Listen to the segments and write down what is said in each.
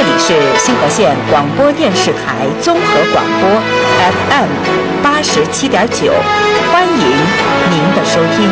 里是兴和县广播电视台综合广播 FM 87.9，欢迎您的收听。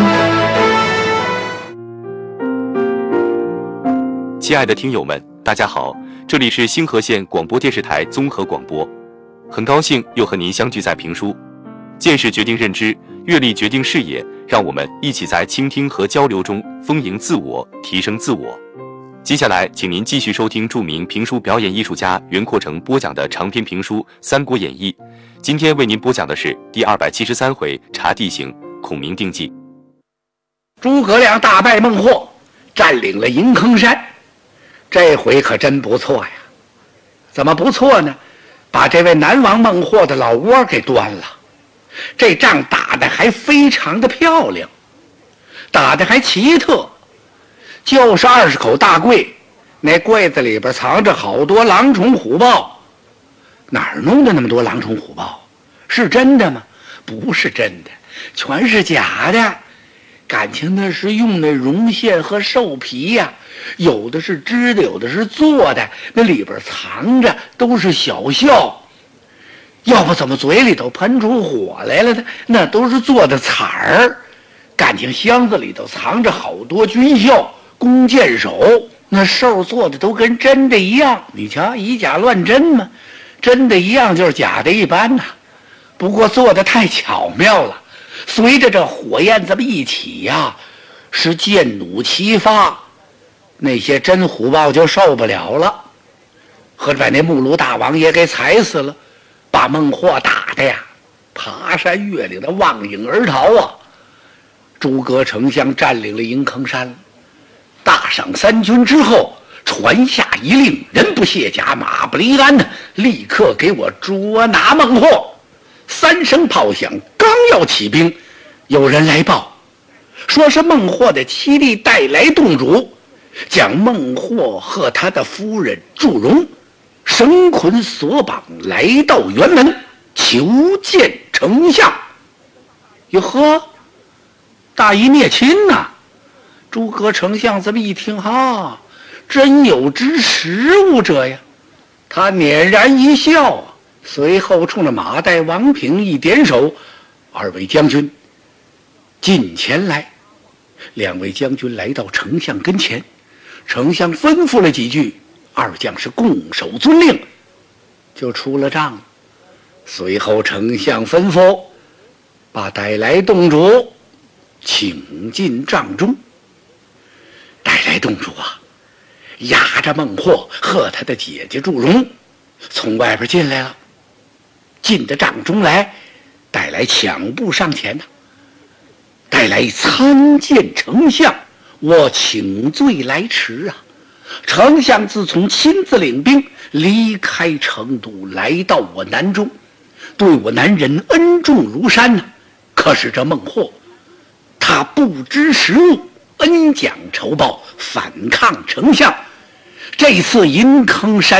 亲爱的听友们，大家好，这里是兴和县广播电视台综合广播，很高兴又和您相聚在评书。见识决定认知，阅历决定视野，让我们一起在倾听和交流中丰盈自我，提升自我。接下来请您继续收听著名评书表演艺术家袁阔成播讲的长篇评书《三国演义》。今天为您播讲的是第273回查地形，孔明定计。 诸葛亮大败孟获，占领了银坑山，这回可真不错呀。怎么不错呢？把这位南王孟获的老窝给端了。这仗打得还非常的漂亮，打得还奇特，就是20口大柜，那柜子里边藏着好多狼虫虎豹。哪儿弄的那么多狼虫虎豹？是真的吗？不是真的，全是假的。感情那是用那绒线和兽皮呀，有的是织的，有的是做的，那里边藏着都是小象。要不怎么嘴里头喷出火来了呢？那都是做的彩儿。感情箱子里头藏着好多军校、弓箭手，那兽做的都跟真的一样。你瞧，以假乱真嘛，真的一样就是假的一般呐。不过做的太巧妙了，随着这火焰这么一起呀，是箭弩齐发，那些真虎豹就受不了了，和把那木卢大王也给踩死了。把孟获打的呀，爬山越岭的望影而逃啊！诸葛丞相占领了银坑山，大赏3军之后，传下一令：人不卸甲，马不离鞍，立刻给我捉拿孟获。3声炮响，刚要起兵，有人来报，说是孟获的妻弟带来洞主，将孟获和他的夫人祝融绳捆索绑，来到辕门求见丞相。哟呵，大义灭亲呐！诸葛丞相这么一听，哈，真有知时务者呀！他捻然一笑啊，随后冲着马岱、王平一点手：“2位将军，近前来。”2位将军来到丞相跟前，丞相吩咐了几句，2将是拱手遵令，就出了帐。随后丞相吩咐把带来洞主请进帐中。带来洞主啊，押着孟获和他的姐姐祝融从外边进来了。进的帐中来，带来抢步上前呐，带来参见丞相，我请罪来迟啊。丞相自从亲自领兵离开成都，来到我南中，对我南人恩重如山呢。可是这孟获，他不知时务，恩将仇报，反抗丞相。这次银坑山